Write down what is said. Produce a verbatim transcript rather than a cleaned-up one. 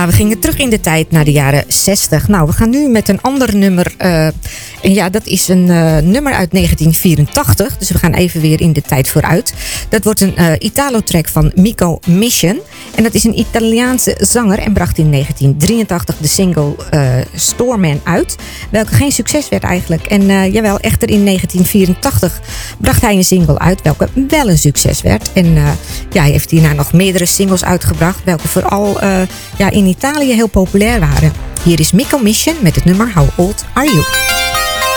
we gingen terug in de tijd naar de jaren zestig. Nou, we gaan nu met een ander nummer. Uh, en ja, dat is een uh, nummer uit negentien vierentachtig. Dus we gaan even weer in de tijd vooruit. Dat wordt een uh, Italo-track van Miko Mission. En dat is een Italiaanse zanger en bracht in negentien drieëntachtig de single uh, Storeman uit. Welke geen succes werd eigenlijk. En uh, jawel, echter in negentien vierentachtig bracht hij een single uit welke wel een succes werd. En uh, ja, hij heeft hierna nog meerdere singles uitgebracht. Welke vooral uh, ja, in Italië heel populair waren. Hier is Miko Mission met het nummer How Old Are You?